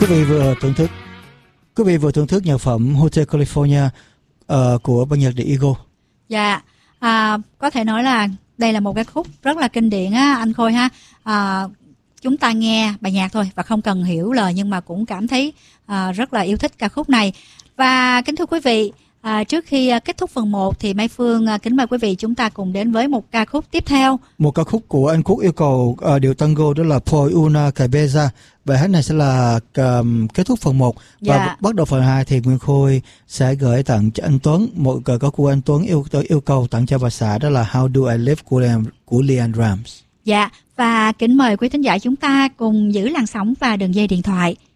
Quý vị vừa thưởng thức nhạc phẩm Hotel California của ban nhạc The Eagle. Dạ, có thể nói là đây là một cái khúc rất là kinh điển á anh Khôi ha. Chúng ta nghe bài nhạc thôi và không cần hiểu lời, nhưng mà cũng cảm thấy rất là yêu thích ca khúc này. Và kính thưa quý vị, trước khi kết thúc phần 1 thì Mai Phương kính mời quý vị chúng ta cùng đến với một ca khúc tiếp theo. Một ca khúc của anh Quốc yêu cầu điệu tango, đó là Por una cabeza. Bài hát này sẽ là kết thúc phần 1 và bắt đầu phần 2 thì Nguyên Khôi sẽ gửi tặng cho anh Tuấn một ca khúc của anh Tuấn yêu cầu tặng cho bà xã, đó là How Do I Live của Leanne Rams. Dạ, và kính mời quý thính giả chúng ta cùng giữ làn sóng và đường dây điện thoại.